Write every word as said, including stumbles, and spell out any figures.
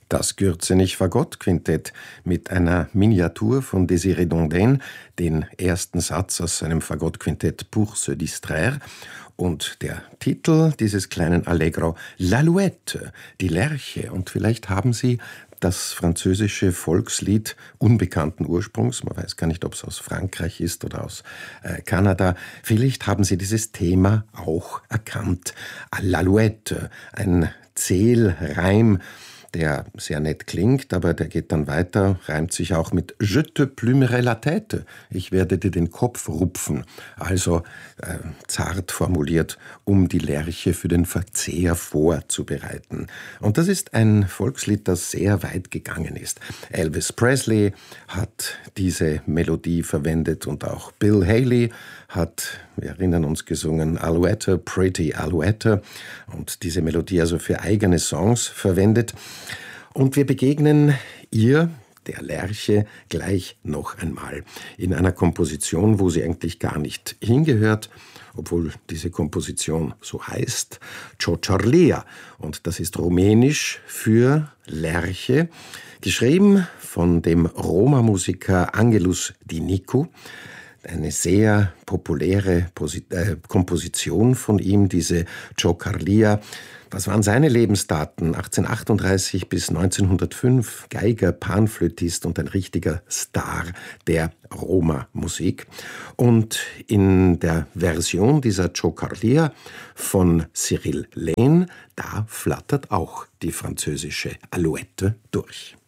Das Gürzenich-Fagott-Quintett mit einer Miniatur von Désiré Dondaine, den ersten Satz aus seinem Fagott-Quintett Pour se distraire, und der Titel dieses kleinen Allegro, L'Alouette, die Lerche. Und vielleicht haben Sie das französische Volkslied unbekannten Ursprungs, man weiß gar nicht, ob es aus Frankreich ist oder aus äh, Kanada, vielleicht haben Sie dieses Thema auch erkannt. L'Alouette, ein Zählreim, der sehr nett klingt, aber der geht dann weiter, reimt sich auch mit Je te plumerai la tête, ich werde dir den Kopf rupfen, also äh, zart formuliert, um die Lerche für den Verzehr vorzubereiten. Und das ist ein Volkslied, das sehr weit gegangen ist. Elvis Presley hat diese Melodie verwendet und auch Bill Haley hat, wir erinnern uns, gesungen Alouette, Pretty Alouette, und diese Melodie also für eigene Songs verwendet. Und wir begegnen ihr, der Lerche, gleich noch einmal in einer Komposition, wo sie eigentlich gar nicht hingehört, obwohl diese Komposition so heißt, Ciociorlia, und das ist rumänisch für Lerche, geschrieben von dem Roma-Musiker Angelus Dinicu. Eine sehr populäre Posi- äh, Komposition von ihm, diese Ciociorlia. Was waren seine Lebensdaten? achtzehnhundertachtunddreißig bis neunzehnhundertfünf, Geiger, Panflötist und ein richtiger Star der Roma-Musik. Und in der Version dieser Ciociorlia von Cyril Lehn, da flattert auch die französische Alouette durch.